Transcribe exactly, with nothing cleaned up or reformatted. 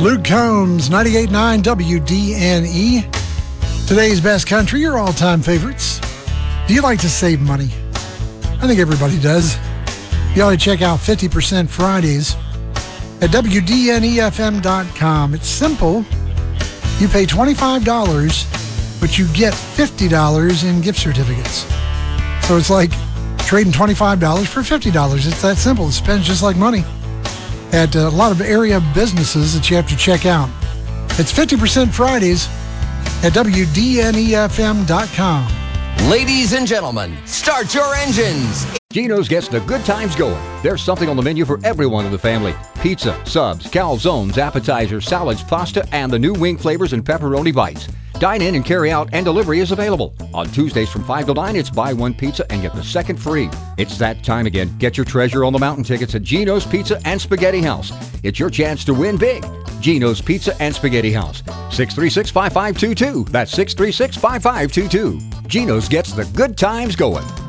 Luke Combs, ninety-eight point nine W D N E. Today's best country, your all-time favorites. Do you like to save money? I think everybody does. You ought to check out fifty percent Fridays at W D N E F M dot com. It's simple. You pay twenty-five dollars, but you get fifty dollars in gift certificates. So it's like trading twenty-five dollars for fifty dollars. It's that simple. It spends just like money at a lot of area businesses that you have to check out. It's fifty percent Fridays at W D N E F M dot com. Ladies and gentlemen, start your engines. Geno's gets the good times going. There's something on the menu for everyone in the family. Pizza, subs, calzones, appetizers, salads, pasta, and the new wing flavors and pepperoni bites. Dine in and carry out, and delivery is available. On Tuesdays from five to nine, it's buy one pizza and get the second free. It's that time again. Get your Treasure on the Mountain tickets at Geno's Pizza and Spaghetti House. It's your chance to win big. Geno's Pizza and Spaghetti House. six three six, five five two two. That's six three six, five five two two. Geno's gets the good times going.